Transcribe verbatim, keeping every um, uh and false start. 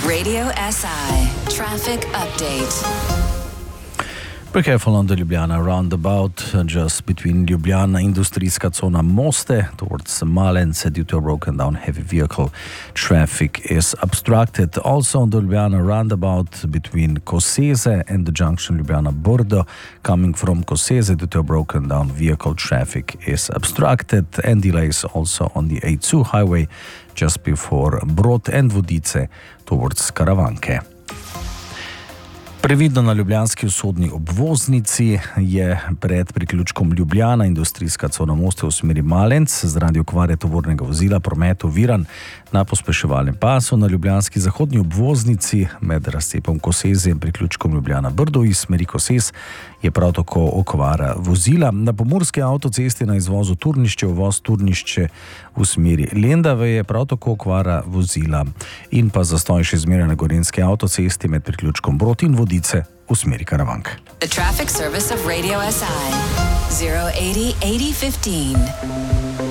Radio S I Traffic Update. Be careful on the Ljubljana roundabout, uh, just between Ljubljana Industrijska cona Moste towards Malence due to a broken down heavy vehicle. Traffic is obstructed. Also on the Ljubljana roundabout between Koseze and the junction Ljubljana Brdo, coming from Koseze due to a broken down vehicle. Traffic is obstructed and delays also on the A two highway just before Brod and Vodice towards Karavanke. Previdno na ljubljanski vzhodni obvoznici je pred priključkom Ljubljana Industrijska cona Moste v smeri Malenc zaradi okvare tovornega vozila promet oviran na pospeševalnem pasu. Na ljubljanski zahodni obvoznici med razcepom Koseze in priključkom Ljubljana Brdo iz smeri Kosez je prav tako okvara vozila. Na pomurski avtocesti na izvozu Turnišče, uvoz Turnišče v smeri Lendave je prav tako okvara vozila in pa zastoj še zmeraj na gorenjski avtocesti med priključkom Brod in Vodice v smeri Karavank. The traffic service of Radio S I zero eighty eighty fifteen.